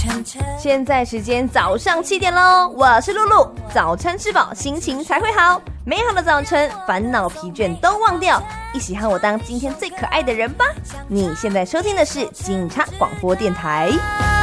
现在时间早上7点咯，我是露露，早餐吃饱心情才会好，美好的早晨烦恼疲倦都忘掉，一起和我当今天最可爱的人吧。你现在收听的是警察广播电台。